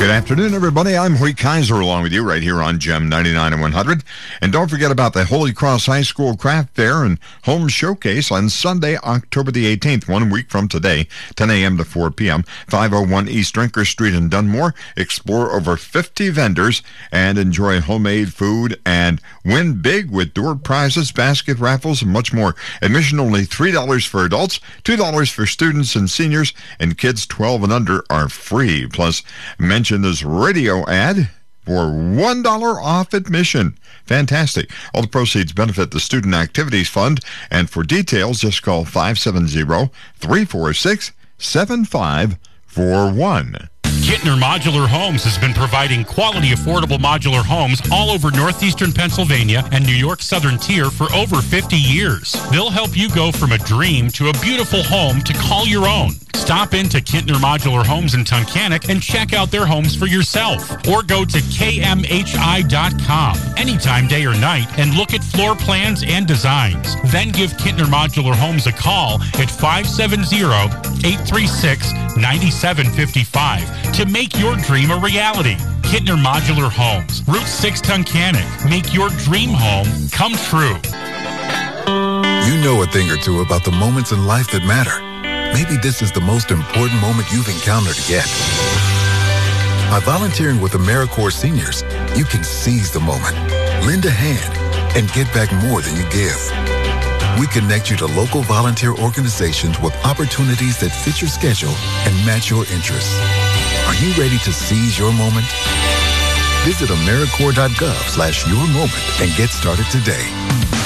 Good afternoon, everybody. I'm Hoyt Kaiser along with you right here on GEM 99 and 100. And don't forget about the Holy Cross High School Craft Fair and Home Showcase on Sunday, October the 18th, 1 week from today, 10 a.m. to 4 p.m., 501 East Drinker Street in Dunmore. Explore over 50 vendors and enjoy homemade food and win big with door prizes, basket raffles, and much more. Admission only $3 for adults, $2 for students and seniors, and kids 12 and under are free. Plus, mention this radio ad for $1 off admission. Fantastic. All the proceeds benefit the Student Activities Fund, and for details, just call 570-346-7541. Kittner Modular Homes has been providing quality, affordable modular homes all over northeastern Pennsylvania and New York Southern Tier for over 50 years. They'll help you go from a dream to a beautiful home to call your own. Stop into Kittner Modular Homes in Tunkhannock and check out their homes for yourself. Or go to kmhi.com anytime, day or night, and look at floor plans and designs. Then give Kittner Modular Homes a call at 570-836-9755 to make your dream a reality. Kittner Modular Homes, Route 6 Tunkhannock. Make your dream home come true. You know a thing or two about the moments in life that matter. Maybe this is the most important moment you've encountered yet. By volunteering with AmeriCorps Seniors, you can seize the moment, lend a hand, and get back more than you give. We connect you to local volunteer organizations with opportunities that fit your schedule and match your interests. Are you ready to seize your moment? Visit AmeriCorps.gov/yourmoment and get started today.